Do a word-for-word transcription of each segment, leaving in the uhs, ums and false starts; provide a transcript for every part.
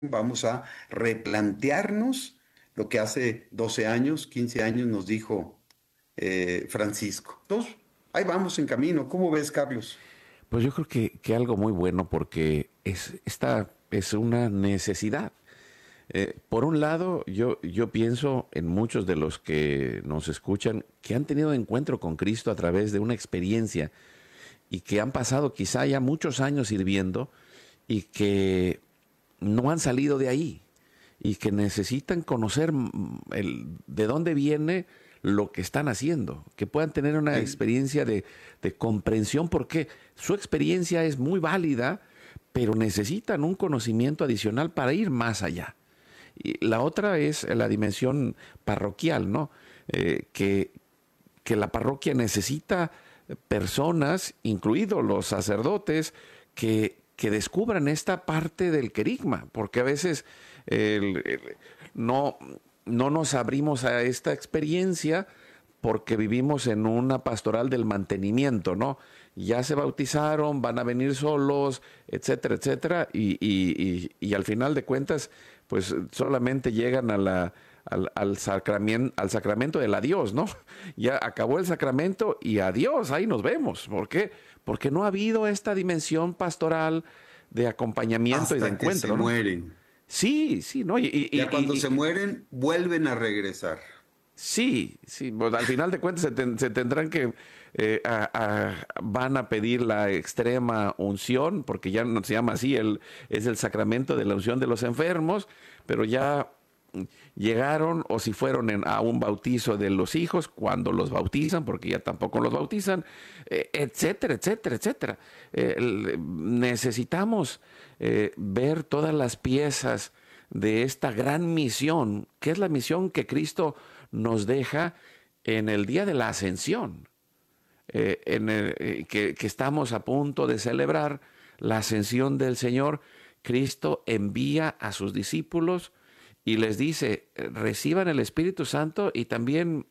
vamos a replantearnos lo que hace doce años, quince años nos dijo eh, Francisco. Entonces, ahí vamos en camino. ¿Cómo ves, Carlos? Pues yo creo que, que algo muy bueno porque es, esta es una necesidad. Eh, por un lado, yo, yo pienso en muchos de los que nos escuchan que han tenido encuentro con Cristo a través de una experiencia y que han pasado quizá ya muchos años sirviendo y que no han salido de ahí y que necesitan conocer el, de dónde viene lo que están haciendo, que puedan tener una Sí. experiencia de, de comprensión, porque su experiencia es muy válida, pero necesitan un conocimiento adicional para ir más allá. Y la otra es la dimensión parroquial, ¿no? Eh, que, que la parroquia necesita personas, incluidos los sacerdotes, que, que descubran esta parte del querigma, porque a veces el, el, no, no nos abrimos a esta experiencia porque vivimos en una pastoral del mantenimiento, ¿no? Ya se bautizaron, van a venir solos, etcétera, etcétera, y, y, y, y al final de cuentas, pues solamente llegan a la, al, al, sacramento, al sacramento del adiós, ¿no? Ya acabó el sacramento y adiós, ahí nos vemos. ¿Por qué? Porque no ha habido esta dimensión pastoral de acompañamiento y de Hasta que se encuentro, ¿no? mueren. Sí, sí, ¿no? Y, y, Ya cuando y, se y, mueren, vuelven a regresar. Sí, sí, pues al final de cuentas se, ten, se tendrán que, eh, a, a, van a pedir la extrema unción, porque ya no se llama así, el, es el sacramento de la unción de los enfermos, pero ya llegaron o si fueron en, a un bautizo de los hijos, cuando los bautizan, porque ya tampoco los bautizan, eh, etcétera, etcétera, etcétera. Eh, necesitamos eh, ver todas las piezas de esta gran misión, que es la misión que Cristo nos deja en el día de la ascensión, eh, en el, eh, que, que estamos a punto de celebrar la ascensión del Señor. Cristo envía a sus discípulos y les dice, reciban el Espíritu Santo, y también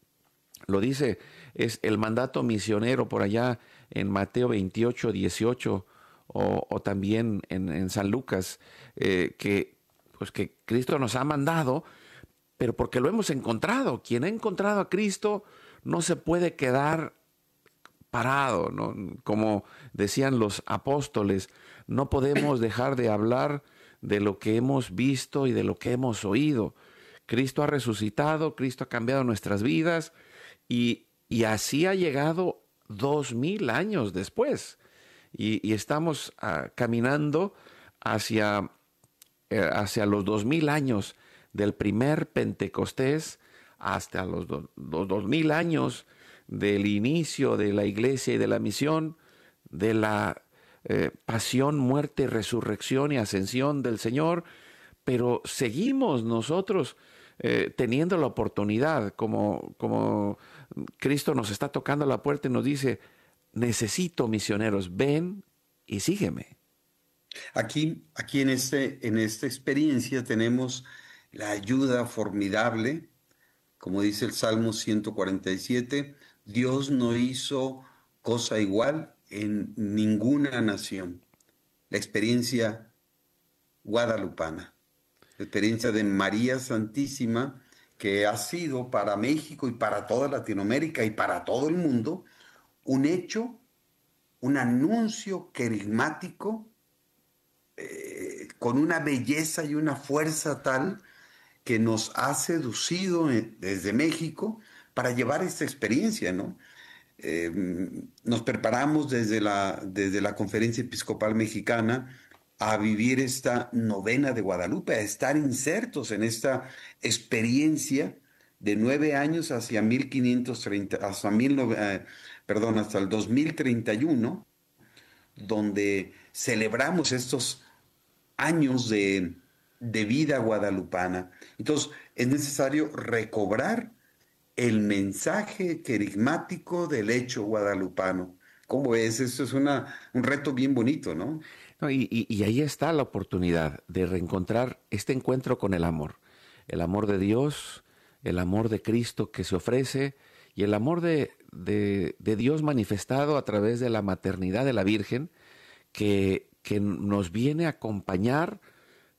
lo dice, es el mandato misionero por allá en Mateo veintiocho, dieciocho, o, o también en, en San Lucas, eh, que, pues que Cristo nos ha mandado, pero porque lo hemos encontrado. Quien ha encontrado a Cristo no se puede quedar parado, ¿no? Como decían los apóstoles, no podemos dejar de hablar de lo que hemos visto y de lo que hemos oído. Cristo ha resucitado, Cristo ha cambiado nuestras vidas, y, y así ha llegado dos mil años después. Y, y estamos uh, caminando hacia, eh, hacia los dos mil años del primer Pentecostés, hasta los, do, los dos mil años del inicio de la iglesia y de la misión, de la eh, pasión, muerte, resurrección y ascensión del Señor. Pero seguimos nosotros eh, teniendo la oportunidad, como, como Cristo nos está tocando la puerta y nos dice, necesito misioneros, ven y sígueme. Aquí, aquí en, este, en esta experiencia tenemos la ayuda formidable, como dice el Salmo ciento cuarenta y siete, Dios no hizo cosa igual en ninguna nación. La experiencia guadalupana, la experiencia de María Santísima, que ha sido para México y para toda Latinoamérica y para todo el mundo un hecho, un anuncio carismático eh, con una belleza y una fuerza tal que nos ha seducido en, desde México para llevar esta experiencia, ¿no? Eh, nos preparamos desde la, desde la Conferencia Episcopal Mexicana a vivir esta novena de Guadalupe, a estar insertos en esta experiencia de nueve años hacia mil quinientos treinta, hasta mil, eh, perdón, hasta el dos mil treinta y uno, donde celebramos estos años de, de vida guadalupana. Entonces, es necesario recobrar el mensaje querigmático del hecho guadalupano. ¿Cómo es? Eso es una, un reto bien bonito, ¿no? No, y, y, y ahí está la oportunidad de reencontrar este encuentro con el amor. El amor de Dios, el amor de Cristo que se ofrece, y el amor de, de, de Dios manifestado a través de la maternidad de la Virgen, que, que nos viene a acompañar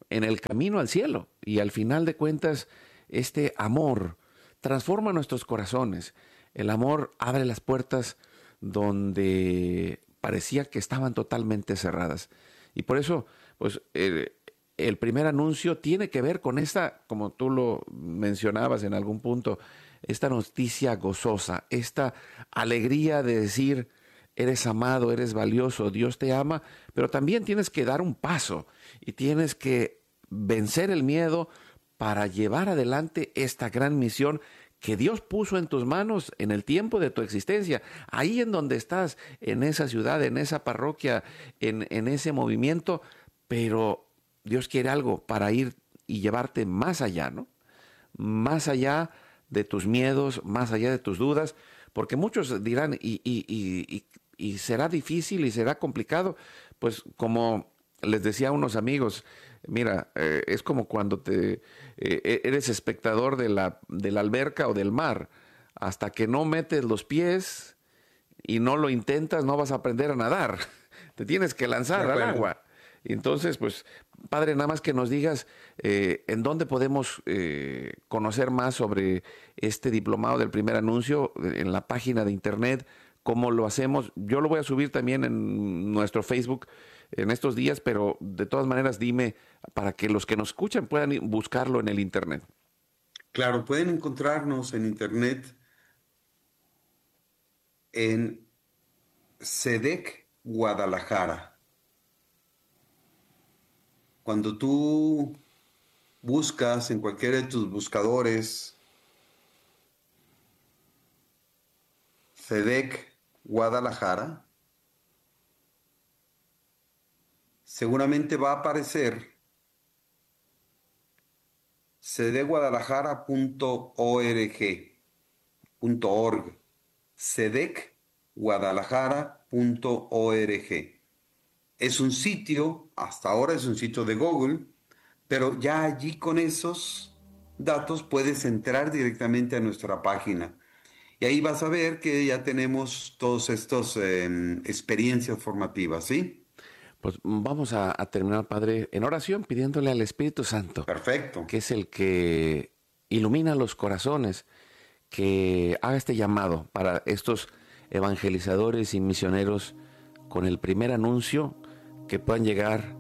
en el camino al cielo. Y al final de cuentas, este amor transforma nuestros corazones. El amor abre las puertas donde parecía que estaban totalmente cerradas. Y por eso, pues, el, el primer anuncio tiene que ver con esta, como tú lo mencionabas en algún punto, esta noticia gozosa, esta alegría de decir, eres amado, eres valioso, Dios te ama, pero también tienes que dar un paso y tienes que vencer el miedo para llevar adelante esta gran misión que Dios puso en tus manos en el tiempo de tu existencia, ahí en donde estás, en esa ciudad, en esa parroquia, en, en ese movimiento, pero Dios quiere algo para ir y llevarte más allá, ¿no? Más allá de tus miedos, más allá de tus dudas, porque muchos dirán, y, y, y, y, y será difícil y será complicado, pues como les decía a unos amigos, mira, eh, es como cuando te eh, eres espectador de la, de la alberca o del mar, hasta que no metes los pies y no lo intentas, no vas a aprender a nadar, te tienes que lanzar al agua. Entonces, pues, Padre, nada más que nos digas eh, en dónde podemos eh, conocer más sobre este diplomado del primer anuncio, en la página de internet, cómo lo hacemos. Yo lo voy a subir también en nuestro Facebook en estos días, pero de todas maneras dime para que los que nos escuchan puedan buscarlo en el internet. Claro, pueden encontrarnos en internet en C E D E C Guadalajara. Cuando tú buscas en cualquiera de tus buscadores C E D E C Guadalajara, seguramente va a aparecer c e d e guadalajara punto org, c e d e c guadalajara punto org. Es un sitio, hasta ahora es un sitio de Google, pero ya allí con esos datos puedes entrar directamente a nuestra página. Y ahí vas a ver que ya tenemos todas estas eh, experiencias formativas, ¿sí? Pues vamos a, a terminar, Padre, en oración pidiéndole al Espíritu Santo. Perfecto. Que es el que ilumina los corazones, que haga este llamado para estos evangelizadores y misioneros con el primer anuncio, que puedan llegar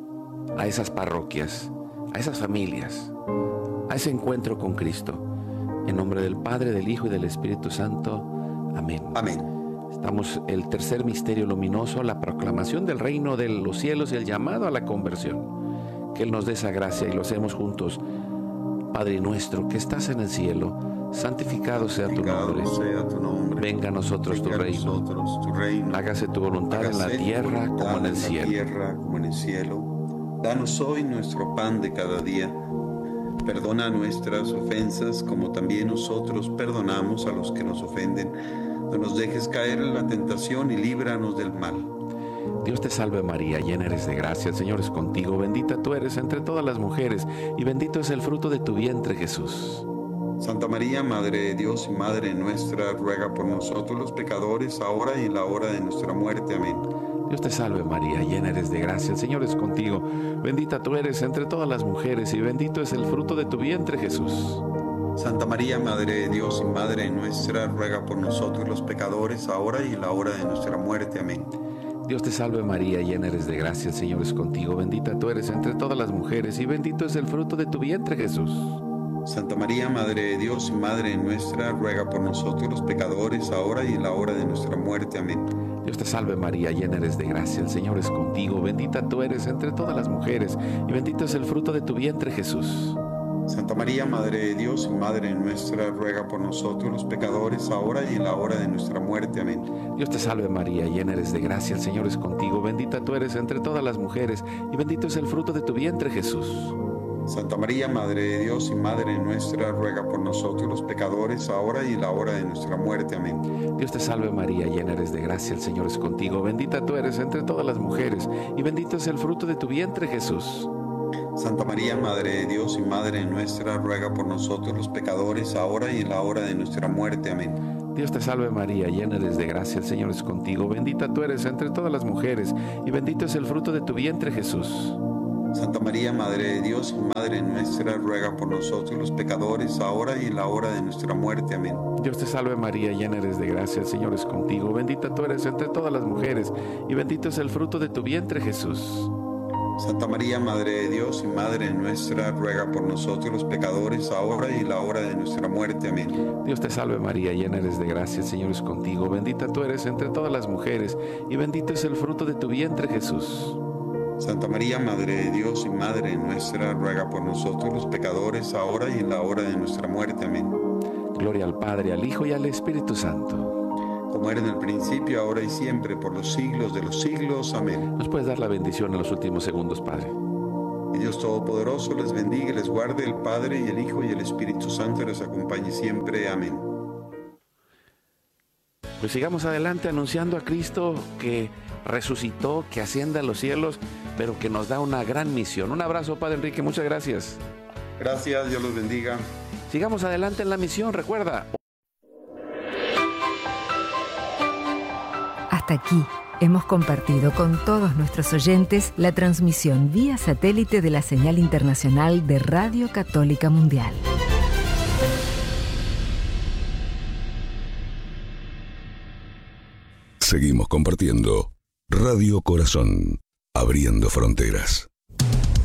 a esas parroquias, a esas familias, a ese encuentro con Cristo. En nombre del Padre, del Hijo y del Espíritu Santo. Amén. Amén. Estamos en el tercer misterio luminoso, la proclamación del reino de los cielos y el llamado a la conversión. Que Él nos dé esa gracia y lo hacemos juntos. Padre nuestro que estás en el cielo, santificado sea tu nombre. Sea tu nombre. Venga a nosotros tu Venga a reino. nosotros tu reino. Hágase tu voluntad en la Hágase tu tierra voluntad como en el la cielo. tierra como en el cielo. Danos hoy nuestro pan de cada día. Perdona nuestras ofensas como también nosotros perdonamos a los que nos ofenden. No nos dejes caer en la tentación y líbranos del mal. Dios te salve María, llena eres de gracia, el Señor es contigo, bendita tú eres entre todas las mujeres y bendito es el fruto de tu vientre Jesús. Santa María, Madre de Dios y Madre nuestra, ruega por nosotros los pecadores, ahora y en la hora de nuestra muerte. Amén. Dios te salve María, llena eres de gracia, el Señor es contigo, bendita tú eres entre todas las mujeres y bendito es el fruto de tu vientre Jesús. Santa María, Madre de Dios y Madre nuestra, ruega por nosotros los pecadores, ahora y en la hora de nuestra muerte. Amén. Dios te salve María, llena eres de gracia, el Señor es contigo, bendita tú eres entre todas las mujeres y bendito es el fruto de tu vientre Jesús. Santa María, Madre de Dios y Madre nuestra, ruega por nosotros los pecadores, ahora y en la hora de nuestra muerte. Amén. Dios te salve María, llena eres de gracia, el Señor es contigo, bendita tú eres entre todas las mujeres y bendito es el fruto de tu vientre Jesús. Santa María, Madre de Dios y Madre nuestra, ruega por nosotros los pecadores, ahora y en la hora de nuestra muerte. Amén. Dios te salve María, llena eres de gracia, el Señor es contigo, bendita tú eres entre todas las mujeres y bendito es el fruto de tu vientre Jesús. Santa María, Madre de Dios y Madre nuestra, ruega por nosotros los pecadores, ahora y en la hora de nuestra muerte. Amén. Dios te salve María, llena eres de gracia, el Señor es contigo, bendita tú eres entre todas las mujeres y bendito es el fruto de tu vientre Jesús. Santa María, Madre de Dios y Madre nuestra, ruega por nosotros los pecadores, ahora y en la hora de nuestra muerte. Amén. Dios te salve María, llena eres de gracia, el Señor es contigo, bendita tú eres entre todas las mujeres y bendito es el fruto de tu vientre Jesús. Santa María, Madre de Dios y Madre nuestra, ruega por nosotros los pecadores, ahora y en la hora de nuestra muerte. Amén. Dios te salve María, llena eres de gracia, el Señor es contigo. Bendita tú eres entre todas las mujeres, y bendito es el fruto de tu vientre, Jesús. Santa María, Madre de Dios y Madre nuestra, ruega por nosotros los pecadores, ahora y en la hora de nuestra muerte. Amén. Dios te salve María, llena eres de gracia, el Señor es contigo. Bendita tú eres entre todas las mujeres, y bendito es el fruto de tu vientre, Jesús. Santa María, Madre de Dios y Madre nuestra, ruega por nosotros los pecadores, ahora y en la hora de nuestra muerte. Amén. Gloria al Padre, al Hijo y al Espíritu Santo. Como era en el principio, ahora y siempre, por los siglos de los siglos. Amén. ¿Nos puedes dar la bendición en los últimos segundos, Padre? Que Dios Todopoderoso les bendiga y les guarde, el Padre y el Hijo y el Espíritu Santo les acompañe siempre. Amén. Pues sigamos adelante anunciando a Cristo que resucitó, que asciende a los cielos, pero que nos da una gran misión. Un abrazo, Padre Enrique, muchas gracias. Gracias, Dios los bendiga. Sigamos adelante en la misión, recuerda. Hasta aquí hemos compartido con todos nuestros oyentes la transmisión vía satélite de la señal internacional de Radio Católica Mundial. Seguimos compartiendo Radio Corazón, abriendo fronteras.